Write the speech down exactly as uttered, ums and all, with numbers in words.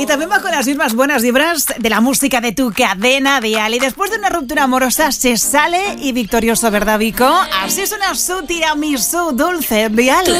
Y también va con las mismas buenas vibras de la música de tu cadena dial. Y después de una ruptura amorosa se sale y victorioso, ¿verdad, Vico? Así suena su tiramisú dulce dial.